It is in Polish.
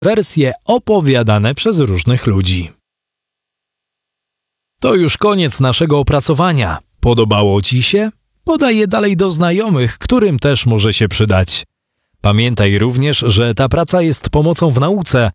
wersje opowiadane przez różnych ludzi. To już koniec naszego opracowania. Podobało Ci się? Podaj je dalej do znajomych, którym też może się przydać. Pamiętaj również, że ta praca jest pomocą w nauce